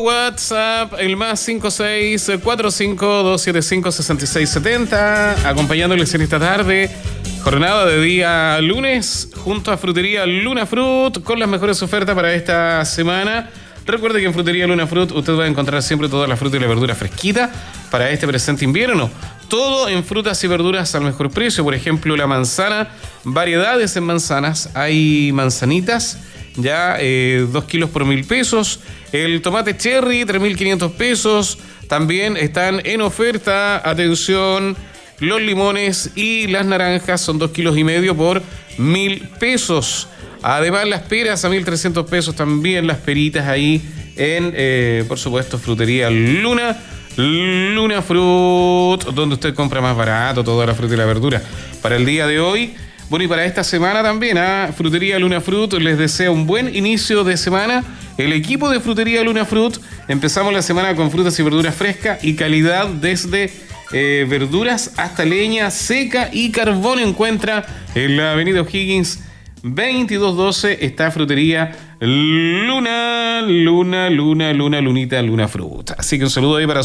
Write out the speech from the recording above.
WhatsApp, el más 5645-275-6670, acompañándoles en esta tarde, jornada de día lunes, junto a Frutería Luna Fruit, con las mejores ofertas para esta semana. Recuerde que en Frutería Luna Fruit usted va a encontrar siempre toda la fruta y la verdura fresquita para este presente invierno. Todo en frutas y verduras al mejor precio. Por ejemplo, la manzana, variedades en manzanas. Hay manzanitas, ya 2 kilos por 1.000 pesos. El tomate cherry, 3.500 pesos. También están en oferta, atención, los limones y las naranjas son 2,5 kilos por 1.000 pesos. Además, las peras a 1.300 pesos también, las peritas ahí en, por supuesto, Frutería Luna Fruit, donde usted compra más barato toda la fruta y la verdura. Para el día de hoy, bueno, y para esta semana también, Frutería Luna Fruit les desea un buen inicio de semana. El equipo de Frutería Luna Fruit, empezamos la semana con frutas y verduras frescas y calidad desde verduras hasta leña seca y carbón. Encuentra en la avenida O'Higgins 2212 está Frutería Lunita Luna Fruit. Así que un saludo ahí para